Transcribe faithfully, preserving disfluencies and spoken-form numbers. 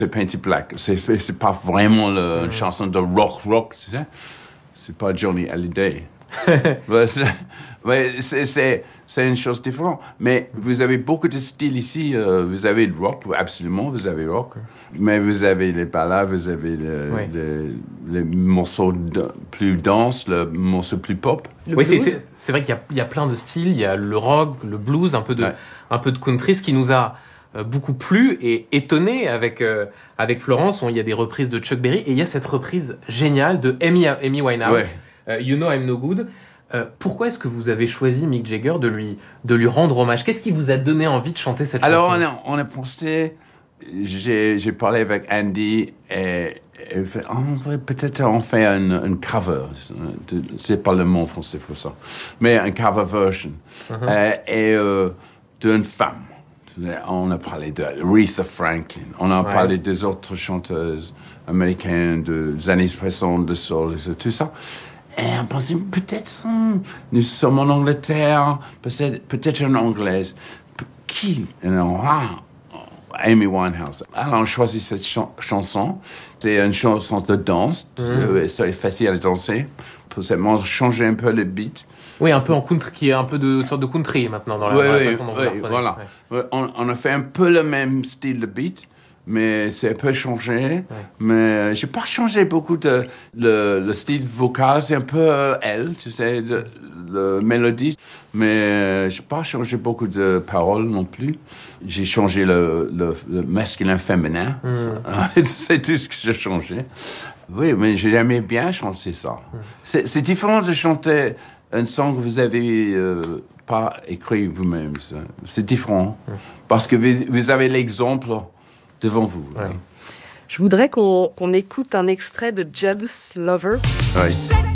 C'est Painted Black. C'est, c'est pas vraiment le, une mmh. chanson de rock rock, tu sais. C'est pas Johnny Hallyday. ouais, c'est, ouais, c'est, c'est, c'est une chose différente. Mais vous avez beaucoup de styles ici. Euh, vous avez le rock, absolument, vous avez rock. Mais vous avez les ballades, vous avez le, oui. le, les morceaux de, plus denses, le morceau plus pop. Le oui, c'est, c'est, c'est vrai qu'il y a, il y a plein de styles. Il y a le rock, le blues, un peu de, ouais. un peu de country, ce qui nous a euh, beaucoup plu et étonné avec, euh, avec Florence. On, il y a des reprises de Chuck Berry et il y a cette reprise géniale de Amy, Amy Winehouse, ouais. euh, You Know I'm No Good. Euh, pourquoi est-ce que vous avez choisi Mick Jagger de lui, de lui rendre hommage? Qu'est-ce qui vous a donné envie de chanter cette Alors, chanson? Alors, on, on a pensé... J'ai, j'ai parlé avec Andy et, et fait, oh, peut-être on fait une, une cover. C'est pas le mot français pour ça. Mais une cover version. Uh-huh. euh, et euh, d'une femme. On a parlé de Aretha Franklin. On a ouais. parlé des autres chanteuses américaines des années soixante, de soul, et tout ça. Et on pensait, peut-être, hum, nous sommes en Angleterre, peut-être, peut-être une Anglaise. Qui? Et on, ah, Amy Winehouse. Alors, on choisit cette ch- chanson. C'est une chanson de danse. Mmh. C'est facile à danser. Possiblement changer un peu le beat. Oui, un peu en country, qui est un peu de une sorte de country maintenant dans la, oui, dans la oui, façon dont oui, vous la voilà. Ouais. On, on a fait un peu le même style de beat, mais c'est un peu changé. Ouais. Mais j'ai pas changé beaucoup de le, le style vocal. C'est un peu euh, elle, tu sais, de, la mélodie. Mais j'ai pas changé beaucoup de paroles non plus. J'ai changé le, le, le masculin-féminin. Mm. C'est tout ce que j'ai changé. Oui, mais j'aimais bien chanter ça. Mm. C'est, c'est différent de chanter un son que vous avez euh, pas écrit vous-même. Ça. C'est différent. Mm. Parce que vous, vous avez l'exemple devant vous. Ouais. Je voudrais qu'on, qu'on écoute un extrait de Jealous Lover. Oui.